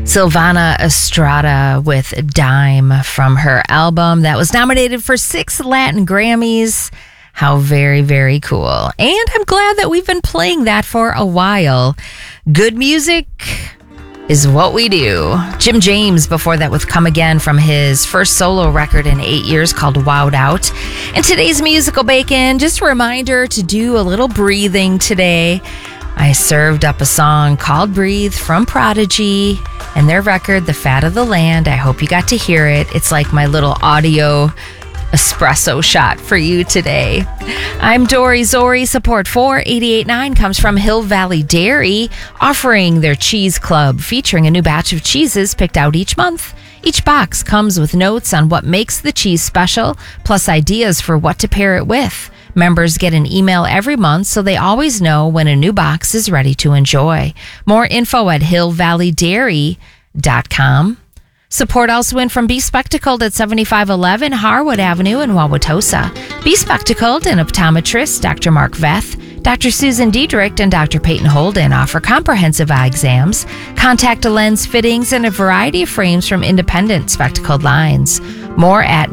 Silvana Estrada with Dime from her album that was nominated for 6 Latin Grammys. How very, very cool. And I'm glad that we've been playing that for a while. Good music is what we do. Jim James before that with Come Again from his first solo record in 8 years called Wowed Out. And today's Musical Bacon, just a reminder to do a little breathing today. I served up a song called Breathe from Prodigy and their record, The Fat of the Land. I hope you got to hear it. It's like my little audio espresso shot for you today. I'm Dory Zori. Support for 88.9 comes from Hill Valley Dairy, offering their Cheese Club, featuring a new batch of cheeses picked out each month. Each box comes with notes on what makes the cheese special, plus ideas for what to pair it with. Members get an email every month so they always know when a new box is ready to enjoy. More info at hillvalleydairy.com. Support also in from Be Spectacled at 7511 Harwood Avenue in Wauwatosa. Be Spectacled and optometrist Dr. Mark Veth, Dr. Susan Diedrich, and Dr. Peyton Holden offer comprehensive eye exams, contact lens fittings, and a variety of frames from independent spectacled lines. More at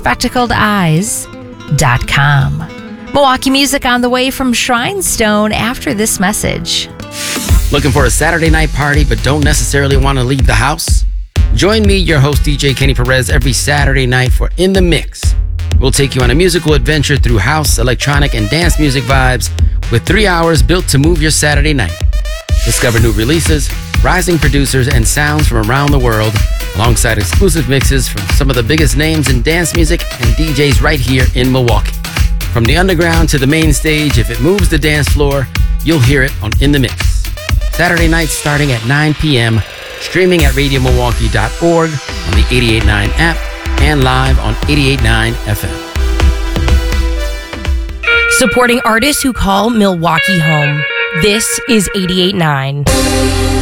bespectacledeyes.com. Milwaukee music on the way from Shrinestone after this message. Looking for a Saturday night party but don't necessarily want to leave the house? Join me, your host DJ Kenny Perez, every Saturday night for In the Mix. We'll take you on a musical adventure through house, electronic, and dance music vibes with 3 hours built to move your Saturday night. Discover new releases, rising producers, and sounds from around the world, alongside exclusive mixes from some of the biggest names in dance music and DJs right here in Milwaukee. From the underground to the main stage, if it moves the dance floor, you'll hear it on In the Mix. Saturday nights starting at 9 p.m., streaming at radiomilwaukee.org, on the 88.9 app, and live on 88.9 FM. Supporting artists who call Milwaukee home. This is 88.9.